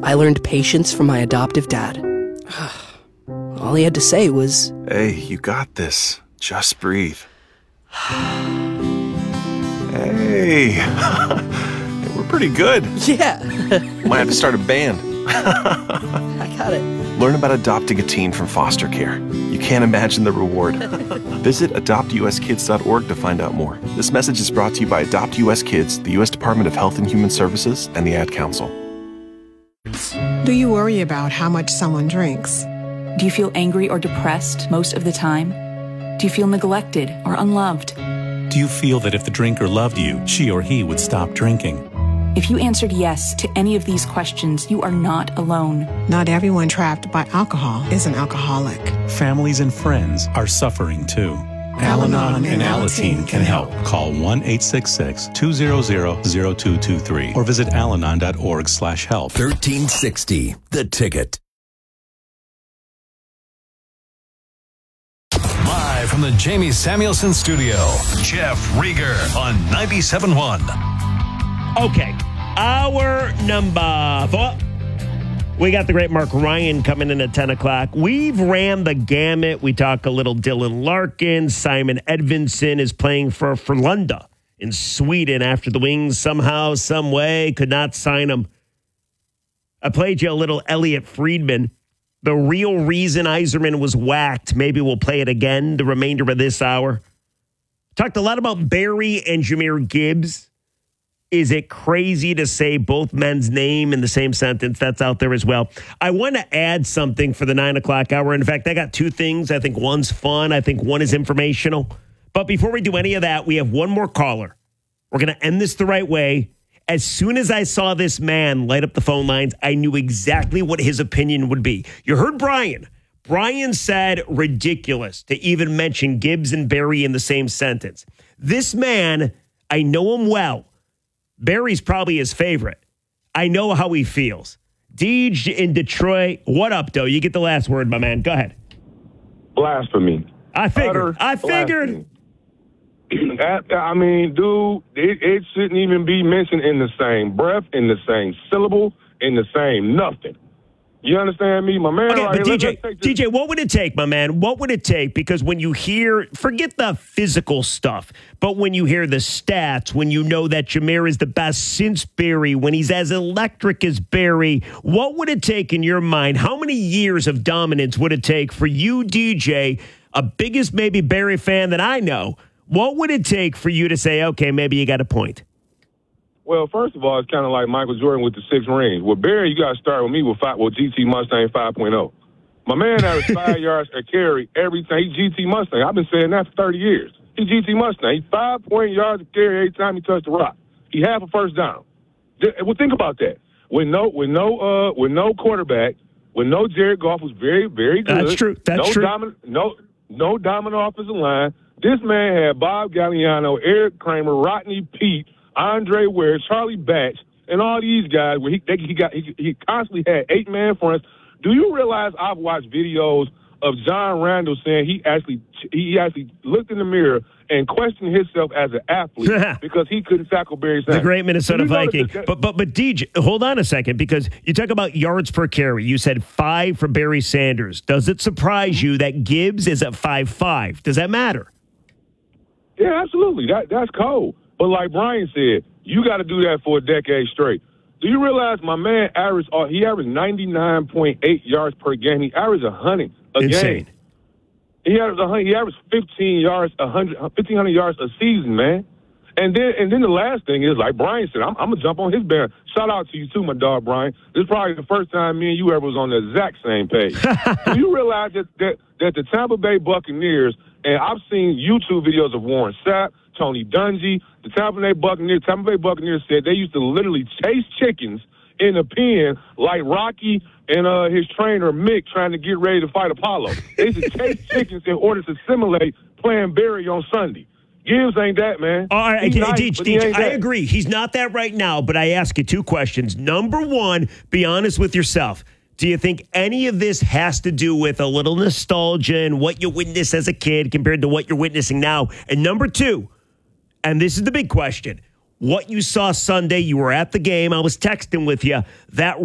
I learned patience from my adoptive dad. All he had to say was, "Hey, you got this. Just breathe." Hey, we're pretty good. yeah, Might have to start a band. I got it. Learn about adopting a teen from foster care. You can't imagine the reward. Visit adoptuskids.org to find out more. This message is brought to you by Adopt US Kids, the U.S. Department of Health and Human Services, and the Ad Council. Do you worry about how much someone drinks? Do you feel angry or depressed most of the time? Do you feel neglected or unloved? Do you feel that if the drinker loved you, she or he would stop drinking? If you answered yes to any of these questions, you are not alone. Not everyone trapped by alcohol is an alcoholic. Families and friends are suffering too. Al-Anon and Alateen can help. Call 1-866-200-0223 or visit alanon.org/help. 1360, The Ticket. Live from the Jamie Samuelson Studio, Jeff Rieger on 97.1. Okay, hour number 4. We got the great Mark Ryan coming in at 10 o'clock. We've ran the gamut. We talk a little Dylan Larkin. Simon Edvinsson is playing for Frölunda in Sweden after the Wings somehow, some way, could not sign him. I played you a little Elliot Friedman. The real reason Yzerman was whacked. Maybe we'll play it again the remainder of this hour. Talked a lot about Barry and Jahmyr Gibbs. Is it crazy to say both men's name in the same sentence? That's out there as well. I want to add something for the 9 o'clock hour. In fact, I got two things. I think one's fun. I think one is informational. But before we do any of that, we have one more caller. We're going to end this the right way. As soon as I saw this man light up the phone lines, I knew exactly what his opinion would be. You heard Brian. Brian said ridiculous to even mention Gibbs and Barry in the same sentence. This man, I know him well. Barry's probably his favorite. I know how he feels. Deej in Detroit. What up, though? You get the last word, my man. Go ahead. Blasphemy. I figured. Blasphemy. I mean, dude, it shouldn't even be mentioned in the same breath, in the same syllable, in the same nothing. You understand me, my man? Okay, right, but DJ, what would it take, my man? What would it take? Because when you hear, forget the physical stuff, but when you hear the stats, when you know that Jahmyr is the best since Barry, when he's as electric as Barry, what would it take in your mind? How many years of dominance would it take for you, DJ, a biggest maybe Barry fan that I know? What would it take for you to say, okay, maybe you got a point? Well, first of all, it's kind of like Michael Jordan with the 6 rings. With Barry, you got to start with me with GT Mustang 5.0. My man averaged 5 yards a carry every time. He's GT Mustang. I've been saying that for 30 years. He's GT Mustang. He's 5 yards a carry every time he touched the rock. He had a first down. Well, think about that. With no quarterback, with no Jared Goff, who's very, very good. That's true. That's true. No dominant offensive line. This man had Bob Galliano, Eric Kramer, Rodney Peete, Andre Ware, Charlie Batch, and all these guys where he constantly had 8-man fronts. Do you realize I've watched videos of John Randall saying he actually looked in the mirror and questioned himself as an athlete because he couldn't tackle Barry Sanders. The great Minnesota Viking. But DJ, hold on a second, because you talk about yards per carry. You said 5 for Barry Sanders. Does it surprise you that Gibbs is at 5.5? Does that matter? Yeah, absolutely. That's cold. But like Brian said, you got to do that for a decade straight. Do you realize my man averaged 99.8 yards per game? He averaged 100 a game. He averaged 1,500 yards a season, man. And then the last thing is, like Brian said, I'm gonna jump on his band. Shout out to you too, my dog Brian. This is probably the first time me and you ever was on the exact same page. Do you realize that the Tampa Bay Buccaneers, and I've seen YouTube videos of Warren Sapp, Tony Dungy, the Tampa Bay Buccaneers said they used to literally chase chickens in a pen like Rocky and his trainer Mick trying to get ready to fight Apollo. They used to chase chickens in order to simulate playing Barry on Sunday. Gibbs ain't that, man. All right, Deej, I agree. He's not that right now, but I ask you two questions. Number one, be honest with yourself. Do you think any of this has to do with a little nostalgia and what you witnessed as a kid compared to what you're witnessing now? And number two, and this is the big question, what you saw Sunday, you were at the game, I was texting with you, that